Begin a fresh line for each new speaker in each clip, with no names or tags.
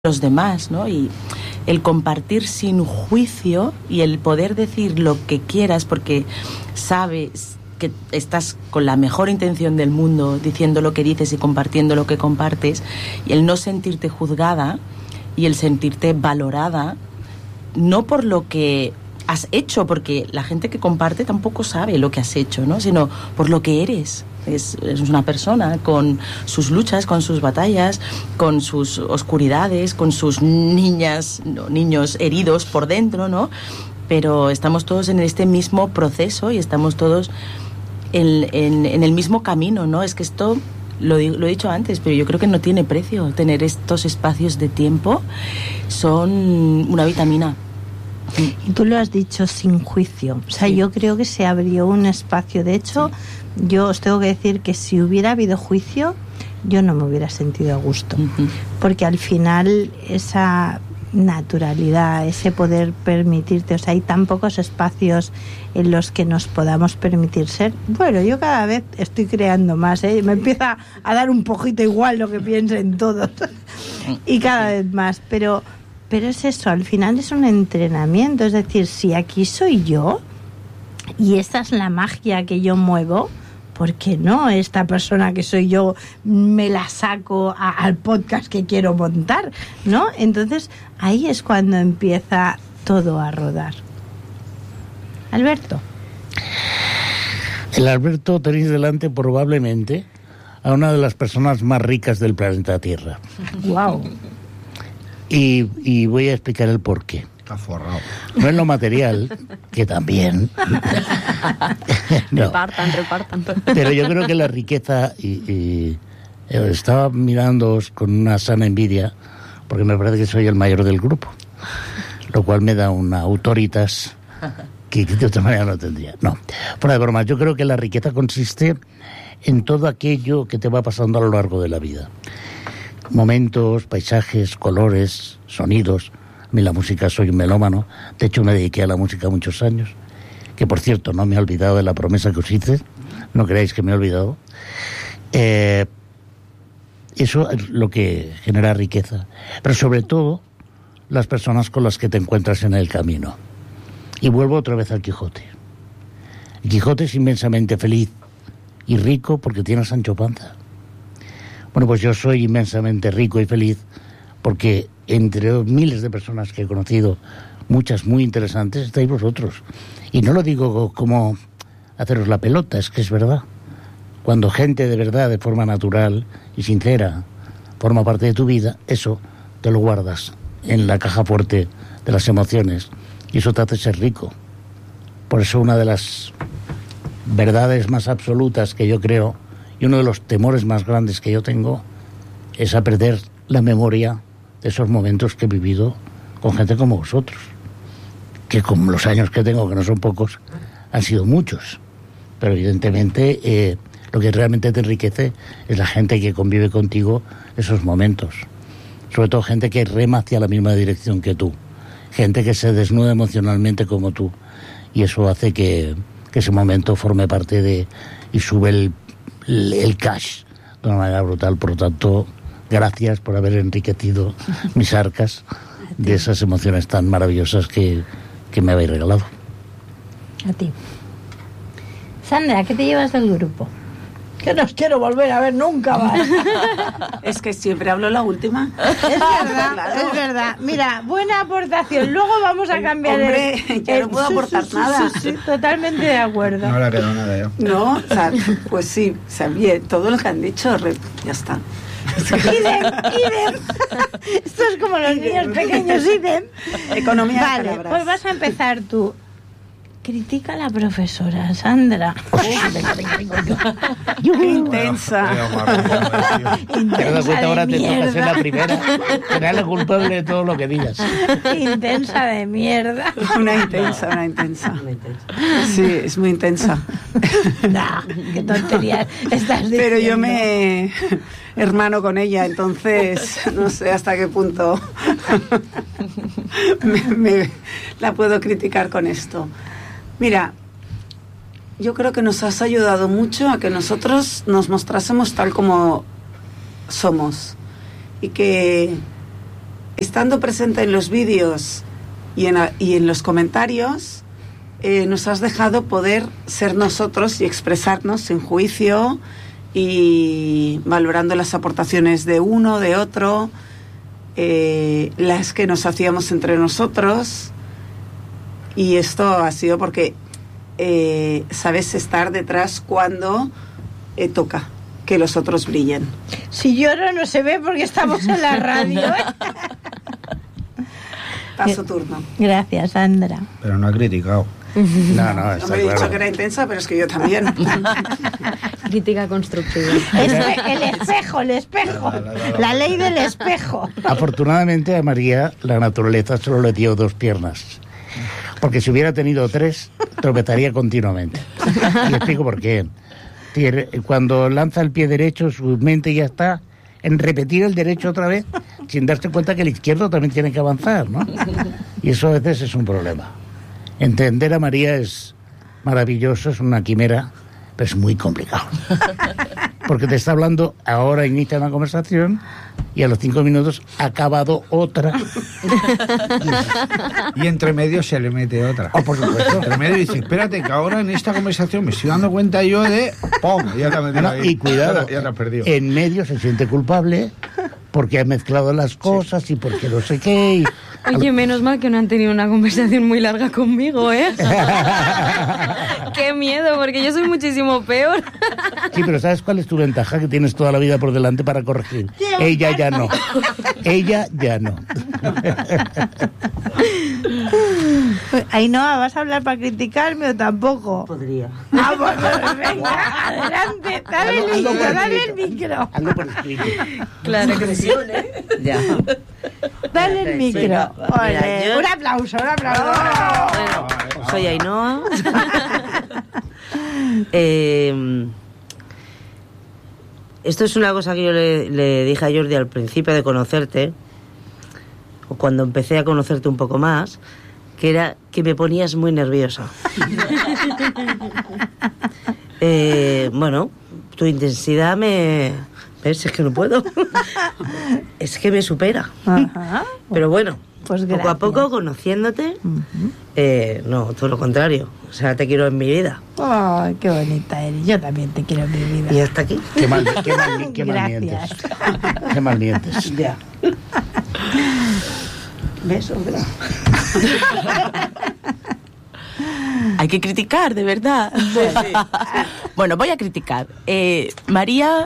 los demás, ¿no? Y el compartir sin juicio y el poder decir lo que quieras porque sabes que estás con la mejor intención del mundo diciendo lo que dices y compartiendo lo que compartes, y el no sentirte juzgada y el sentirte valorada no por lo que has hecho, porque la gente que comparte tampoco sabe lo que has hecho, ¿no? Sino por lo que eres. Es una persona con sus luchas, con sus batallas, con sus oscuridades, con sus niños heridos por dentro, ¿no? Pero estamos todos en este mismo proceso y estamos todos en el mismo camino, ¿no? Es que esto, lo he dicho antes, pero yo creo que no tiene precio. Tener estos espacios de tiempo son una vitamina.
Y tú lo has dicho, sin juicio. O sea, sí. Yo creo que se abrió un espacio. De hecho, sí. Yo os tengo que decir que si hubiera habido juicio, yo no me hubiera sentido a gusto. Uh-huh. Porque al final esa naturalidad, ese poder permitirte, o sea, hay tan pocos espacios en los que nos podamos permitir ser. Bueno, yo cada vez estoy creando más, ¿eh? Me empieza a dar un poquito igual lo que piensen todos. Y cada vez más, pero es eso, al final es un entrenamiento, es decir, si aquí soy yo y esta es la magia que yo muevo, ¿por qué no esta persona que soy yo me la saco al podcast que quiero montar, ¿no? Entonces ahí es cuando empieza todo a rodar. Alberto.
El Alberto tenéis delante probablemente a una de las personas más ricas del planeta Tierra.
Wow.
Y voy a explicar el porqué.
Está forrado.
No es lo material, que también. No.
Repartan.
Pero yo creo que la riqueza, y estaba mirándoos con una sana envidia, porque me parece que soy el mayor del grupo, lo cual me da una autoritas que de otra manera no tendría. No, fuera de broma, yo creo que la riqueza consiste en todo aquello que te va pasando a lo largo de la vida. Momentos, paisajes, colores, sonidos. A mí la música, soy un melómano. De hecho, me dediqué a la música muchos años. Que, por cierto, no me he olvidado de la promesa que os hice. No creáis que me he olvidado. Eso es lo que genera riqueza. Pero, sobre todo, las personas con las que te encuentras en el camino. Y vuelvo otra vez al Quijote. El Quijote es inmensamente feliz y rico porque tiene a Sancho Panza. Bueno, pues yo soy inmensamente rico y feliz porque entre miles de personas que he conocido, muchas muy interesantes, estáis vosotros. Y no lo digo como haceros la pelota, es que es verdad. Cuando gente de verdad, de forma natural y sincera, forma parte de tu vida, eso te lo guardas en la caja fuerte de las emociones y eso te hace ser rico. Por eso una de las verdades más absolutas que yo creo y uno de los temores más grandes que yo tengo es a perder la memoria de esos momentos que he vivido con gente como vosotros, que con los años que tengo, que no son pocos, han sido muchos. Pero evidentemente lo que realmente te enriquece es la gente que convive contigo esos momentos. Sobre todo gente que rema hacia la misma dirección que tú. Gente que se desnuda emocionalmente como tú. Y eso hace que ese momento forme parte de y sube el cash de una manera brutal. Por lo tanto, gracias por haber enriquecido mis arcas de esas emociones tan maravillosas que me habéis regalado.
A ti. Sandra, ¿qué te llevas del grupo? Que no os quiero volver a ver nunca más.
Es que siempre hablo la última.
Es verdad, claro. Es verdad. Mira, buena aportación. Luego vamos a cambiar.
Hombre, ya no puedo aportar nada.
Sí, totalmente de acuerdo.
No le ha quedado nada yo.
No, o sea, pues sí, o sea, bien, todo lo que han dicho, ya está.
Idem. Esto es como los niños pequeños, idem.
Economía
vale,
de palabras.
Pues vas a empezar tú. Critica a la profesora, Sandra.
Intensa.
Te das cuenta ahora, te toca ser la primera. Serás la culpable de todo lo que digas.
Intensa de mierda.
Una intensa. Sí, es muy intensa.
No, qué tontería estás diciendo.
Pero yo me hermano con ella, entonces no sé hasta qué punto la puedo criticar con esto. Mira, yo creo que nos has ayudado mucho a que nosotros nos mostrásemos tal como somos y que estando presente en los vídeos y en los comentarios, nos has dejado poder ser nosotros y expresarnos sin juicio y valorando las aportaciones de uno, de otro, las que nos hacíamos entre nosotros. Y esto ha sido porque sabes estar detrás cuando toca que los otros brillen.
Si lloro no se ve porque estamos en la radio.
Paso turno.
Gracias, Sandra.
Pero no ha criticado.
No, está
No me he
claro.
dicho que era intensa, pero es que yo también.
Crítica constructiva.
El espejo. La ley del espejo.
Afortunadamente a María la naturaleza solo le dio 2 piernas. Porque si hubiera tenido 3, tropezaría continuamente. Y explico por qué. Cuando lanza el pie derecho, su mente ya está en repetir el derecho otra vez, sin darse cuenta que el izquierdo también tiene que avanzar, ¿no? Y eso a veces es un problema. Entender a María es maravilloso, es una quimera, pero es muy complicado. Porque te está hablando, ahora inicia una conversación y a los 5 minutos ha acabado otra.
Y entre medio se le mete otra.
Oh, por supuesto.
Entre medio dice, espérate, que ahora en esta conversación me estoy dando cuenta yo de... ¡Pum! Ya te has metido ahí.
Y cuidado,
Ya te has perdido.
en medio se siente culpable porque ha mezclado las cosas y porque no sé qué. Y...
Oye, menos mal que no han tenido una conversación muy larga conmigo, ¿eh? Qué miedo, porque yo soy muchísimo peor.
Sí, pero ¿sabes cuál es tu ventaja? Que tienes toda la vida por delante para corregir. Ella ya no. Ella ya no.
Ainhoa, ¿vas a hablar para criticarme o tampoco?
Podría.
Ah, bueno, venga, adelante, dale el micro.
Hazlo por escrito.
Claro que sí.
Ya.
Dale el micro.
Venga,
Ole,
mira, yo-
un aplauso.
Bueno, soy Ainhoa. Esto es una cosa que yo le dije a Jordi al principio de conocerte, o cuando empecé a conocerte un poco más, que era que me ponías muy nerviosa. Bueno, tu intensidad me... ¿Ves? Es que no puedo. Es que me supera.
Ajá.
Pero bueno,
Pues
poco a
gracias.
poco, conociéndote, no, todo lo contrario. O sea, te quiero en mi vida.
Ay, qué bonita eres. Yo también te quiero en mi vida.
Y hasta aquí.
Qué mal
Gracias.
mientes. Qué mal mientes.
Ya. ¿Ves? Otra. Hay que criticar, de verdad. Bueno, voy a criticar. María,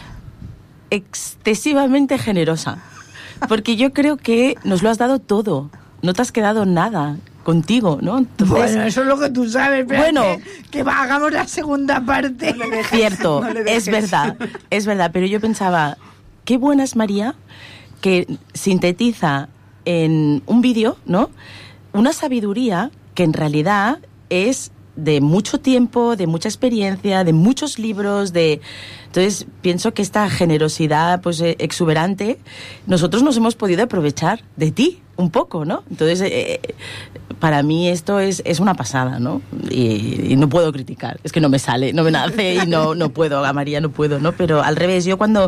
excesivamente generosa. Porque yo creo que nos lo has dado todo. No te has quedado nada contigo, ¿no? Entonces,
Bueno, eso es lo que tú sabes. Pero
Bueno.
hagamos la segunda parte.
cierto,
no le dejes.
es verdad, pero yo pensaba, qué buena es María, que sintetiza en un vídeo, ¿no? Una sabiduría que en realidad es de mucho tiempo, de mucha experiencia, de muchos libros, entonces pienso que esta generosidad pues exuberante nosotros nos hemos podido aprovechar de ti un poco, ¿no? Entonces para mí esto es una pasada, ¿no? Y no puedo criticar, es que no me sale, no me nace y no puedo, a María no puedo, ¿no? Pero al revés, yo cuando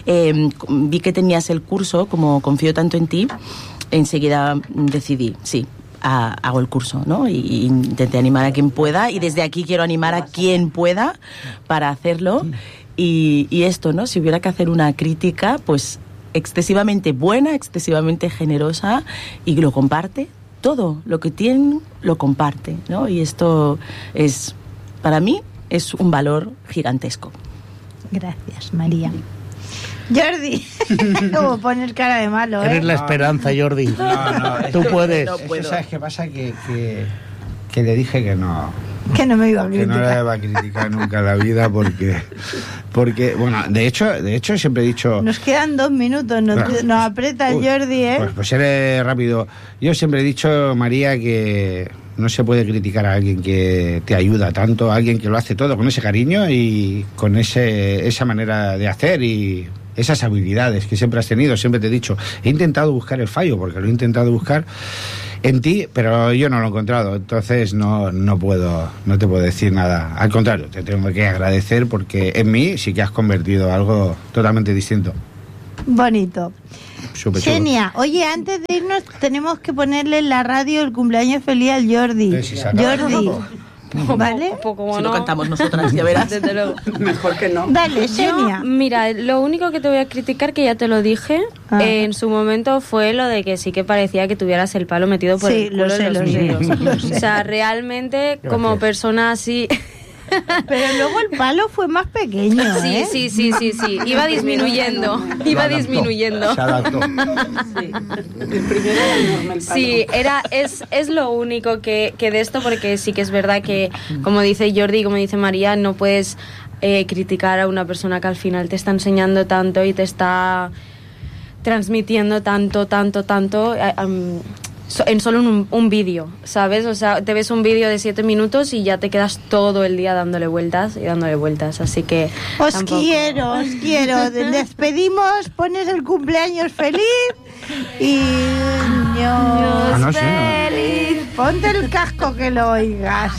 vi que tenías el curso, como confío tanto en ti, enseguida decidí, sí, hago el curso, ¿no? Y intenté animar a quien pueda, y desde aquí quiero animar a quien pueda para hacerlo. Y esto, ¿no? Si hubiera que hacer una crítica, pues excesivamente buena, excesivamente generosa, y lo comparte, todo lo que tiene lo comparte, ¿no? Y esto es, para mí, es un valor gigantesco.
Gracias, María. Jordi, como pones cara de malo,
Eres
¿eh?
la esperanza, Jordi.
No,
Tú puedes.
Es que, ¿sabes qué pasa? Que le dije que no
me iba a
que no le
criticar.
iba a criticar nunca en la vida porque bueno, de hecho siempre he dicho...
Nos quedan 2 minutos, nos aprieta el
Uy,
Jordi, ¿eh?
Pues seré rápido. Yo siempre he dicho, María, que no se puede criticar a alguien que te ayuda tanto, a alguien que lo hace todo con ese cariño y con esa manera de hacer y esas habilidades que siempre has tenido. Siempre te he dicho, he intentado buscar el fallo, porque lo he intentado buscar en ti, pero yo no lo he encontrado. Entonces no te puedo decir nada. Al contrario, te tengo que agradecer porque en mí sí que has convertido algo totalmente distinto.
Bonito.
Súper chulo.
Xenia, oye, antes de irnos tenemos que ponerle en la radio el cumpleaños feliz al Jordi.
Sí, se acaba.
Jordi, ¿vale?
Si lo cantamos nosotras, ya verás.
Desde luego.
Mejor que no.
Dale, Xenia.
Mira, lo único que te voy a criticar, que ya te lo dije,
Ajá.
en su momento fue lo de que sí que parecía que tuvieras el palo metido por
Sí,
el culo
lo sé,
en los
lo sé,
vídeos.
lo sé.
O sea, realmente, como persona así...
Pero luego el palo fue más pequeño,
Sí,
¿eh?
sí. Iba disminuyendo. Iba disminuyendo.
Se adaptó.
Sí. El primero era enorme el palo.
Sí, es lo único que de esto, porque sí que es verdad que, como dice Jordi, como dice María, no puedes criticar a una persona que al final te está enseñando tanto y te está transmitiendo tanto en solo un vídeo, ¿sabes? O sea, te ves un vídeo de 7 minutos y ya te quedas todo el día dándole vueltas, así que...
Os
tampoco-
quiero. Despedimos, pones el cumpleaños feliz y...
Ah, no, sí, no.
feliz. Ponte el casco que lo oigas.